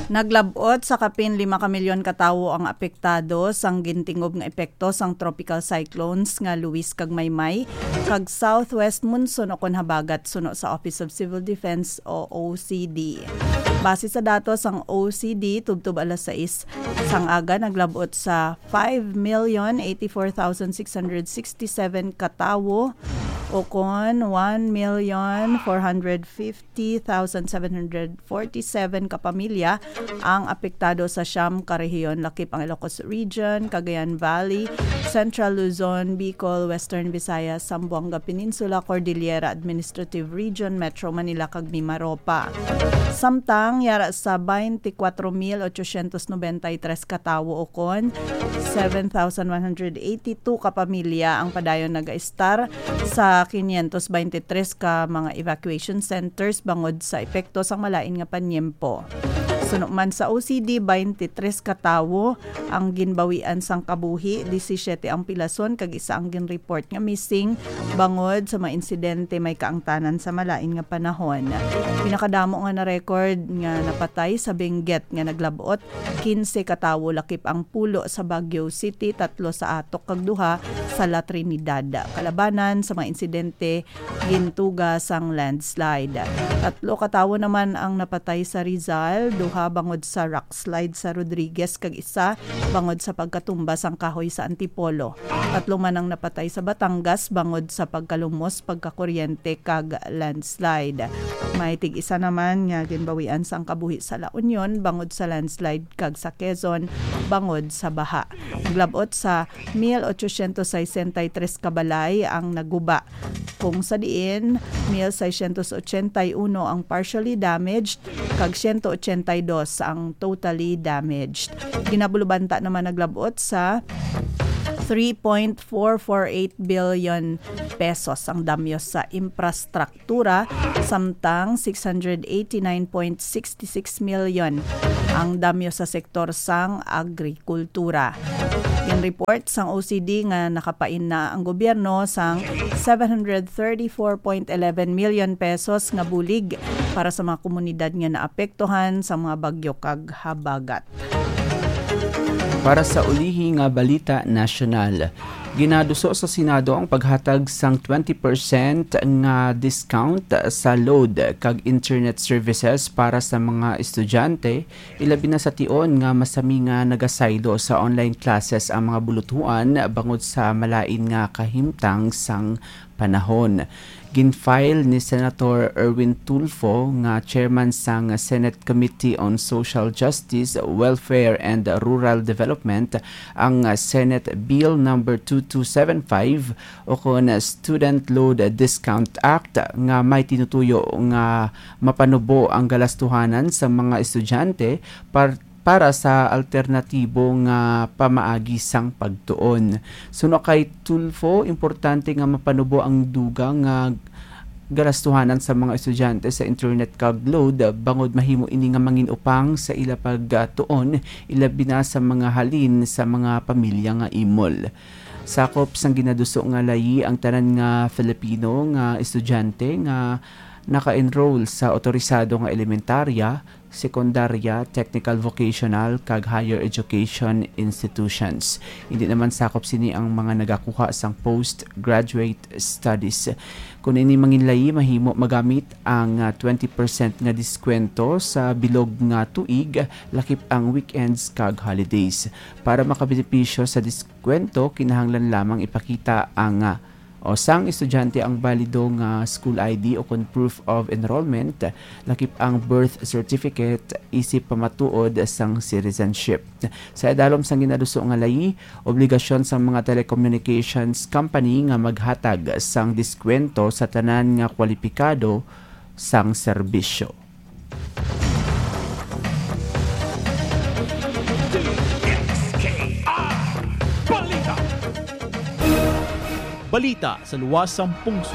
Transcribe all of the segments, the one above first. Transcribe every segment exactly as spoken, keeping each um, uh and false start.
Naglabot sa kapin lima ka milyon ka tawo ang apektado sang gintingob nga epekto sang tropical cyclones nga Luis kag Maymay kag southwest monsoon o kon habagat suno sa Office of Civil Defense o O C D. Base sa datos sang O C D, tubtub alas sais sang aga naglabot sa five million eighty-four thousand six hundred sixty-seven ka tawo o kon one million four hundred fifty thousand seven hundred forty-seven ka pamilya ang apektado sa siyam ka rehiyon lakip ang Ilocos Region, Cagayan Valley, Central Luzon, Bicol, Western Visayas, Zamboanga Peninsula, Cordillera Administrative Region, Metro Manila kag Mimaropa. Samtang yara sa twenty-four thousand eight hundred ninety-three ka tawo o kon seven thousand one hundred eighty-two ka pamilya ang padayon naga-estar sa five hundred twenty-three ka mga evacuation centers bangod sa epekto sang malain nga panyempo. Suno man sa O C D, twenty-three ka tawo ang ginbawian sang kabuhi, seventeen ang pilason kag isa ang ginreport nga missing bangod sa mga insidente may kaangtanan sa malain nga panahon. Pinakadamo nga na record nga napatay sa Benguet nga naglabot fifteen ka tawo lakip ang pulo sa Baguio City, tatlo sa Atok kag duha sa La Trinidad. Kalabanan sa mga insidente gintuga sang landslide. Tatlo ka tawo naman ang napatay sa Rizal, duha bangod sa rock slide sa Rodriguez kag isa bangod sa pagkatumba sang kahoy sa Antipolo. Tatlo man ang napatay sa Batangas bangod sa pagkalumos, pagkakuryente kag landslide. May tig-isa naman nga ginbawian sang kabuhi sa La Union bangod sa landslide kag sa Quezon bangod sa baha. Naglabot sa eighteen sixty-three ka balay ang naguba. Kung sa diin sixteen eighty-one ang partially damaged kag one eighty-two ang totally damaged. Ginabulubanta naman naglabot sa three point four four eight billion pesos ang damyo sa infrastruktura, samtang six hundred eighty-nine point six six million ang damyo sa sektor sang agrikultura. In report sang O C D nga nakapain na ang gobyerno sang seven hundred thirty-four point one one million pesos nga bulig para sa mga komunidad nga naapektuhan sa mga bagyo kag habagat. Para sa ulihi nga balita nasyonal, ginaduso sa Senado ang paghatag sang twenty percent nga discount sa load kag internet services para sa mga estudyante, ilabi na sa tion nga masami nga nagasaylo sa online classes ang mga bulutuan bangod sa malain nga kahimtang sang panahon. Ginfile ni Senator Erwin Tulfo nga chairman sang Senate Committee on Social Justice, Welfare and Rural Development ang Senate Bill number twenty-two seventy-five o kon Student Load Discount Act nga may tinutuyo nga mapanubo ang galastuhanan sa mga estudyante para para sa alternatibo nga pamaagi sang pagtuon. Suno kay Tulfo, importante nga mapanubo ang duga nga galastuhanan sa mga estudyante sa internet kag load bangod mahimo ini nga manginupang sa ila pagtuon, ilabi na sa mga halin sa mga pamilya nga imol. Sakop sang ginaduso nga layi ang tanan nga Filipino nga estudyante nga naka-enroll sa otorisado nga elementarya, sekundarya, technical vocational kag higher education institutions. Hindi naman sakop sini ang mga nagakuha sang postgraduate studies. Kung ini manginlayi, mahimo magamit ang twenty percent nga diskwento sa bilog nga tuig lakip ang weekends kag holidays. Para makabenepisyo sa diskwento, kinahanglan lamang ipakita ang o sang estudyante ang balido nga school I D o kon proof of enrollment lakip ang birth certificate isip pamatuod sang citizenship. Sa adalom sang ginaduso nga layi, obligasyon sang mga telecommunications company nga maghatag sang diskwento sa tanan nga kwalipikado sang serbisyo. Balita sa luwasang pungso.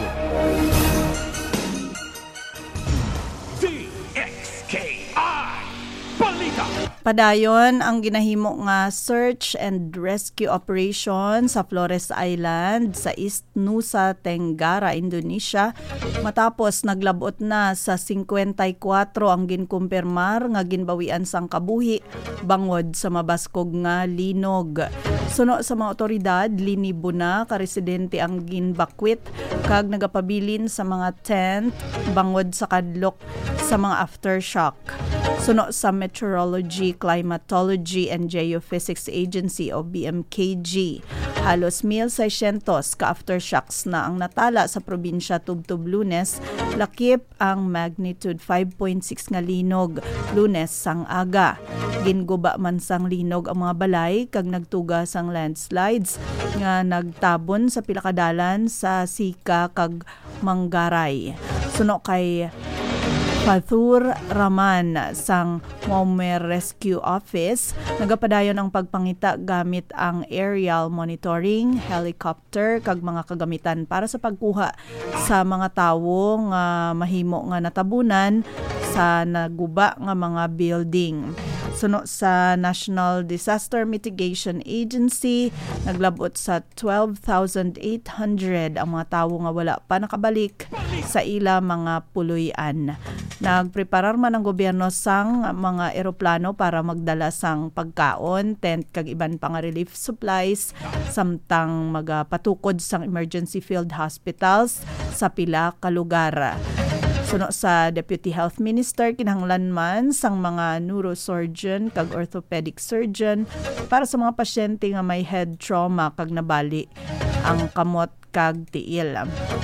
D X K I Balita. Padayon ang ginahimo nga search and rescue operation sa Flores Island sa East Nusa Tenggara, Indonesia matapos naglabot na sa fifty-four ang ginkumpirmar nga ginbawian sang kabuhi bangod sa mabaskog nga linog. Suno sa mga otoridad, linibo na ka residente ang ginbakwit kag nagapabilin sa mga tent bangod sa kadlok sa mga aftershock. Suno sa Meteorology, Climatology and Geophysics Agency o B M K G, halos one thousand six hundred ka aftershocks na ang natala sa probinsya tubtob Lunes, lakip ang magnitude five point six nga linog Lunes sang aga. Ginguba man sang linog ang mga balay kag nagtuga sang landslides nga nagtabon sa pila ka dalan sa Sika kag Manggaray. Suno kay Fathur Rahman sang Momer Rescue Office, nagapadayon ang pagpangita gamit ang aerial monitoring, helicopter kag mga kagamitan para sa pagkuha sa mga tawo nga mahimo nga natabunan sa naguba nga mga building. Suno sa National Disaster Mitigation Agency, naglabot sa twelve thousand eight hundred ang mga tawo nga wala pa nakabalik sa ila mga puloy-an. Nagpreparar man ang gobyerno sang mga eroplano para magdala sang pagkaon, tent kag iban pang relief supplies samtang magapatukod sang emergency field hospitals sa pila ka lugar. Suno sa Deputy Health Minister, kinahanglan man sang mga neurosurgeon kag orthopedic surgeon para sa mga pasyente nga may head trauma kag nabali ang kamot kag tiil.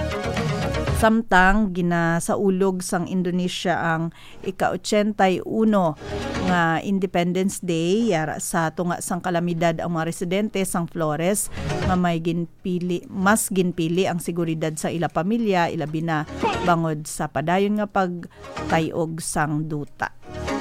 Samtang ginasaulog sang Indonesia ang ika-eighty-one nga Independence Day yara sa tunga sang kalamidad ang mga residente sang Flores nga may ginpili mas ginpili ang seguridad sa ila pamilya ilabi na bangod sa padayon nga pagtayog sang duta.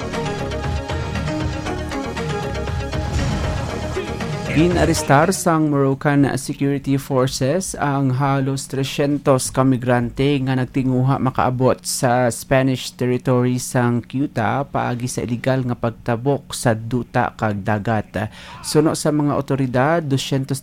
Ginarestar sang Moroccan Security Forces ang halos three hundred ka migrante nga nagtinguha makaabot sa Spanish territory sang Ceuta paagi sa illegal nga pagtabok sa duta kag dagat. Suno sa mga otoridad, two hundred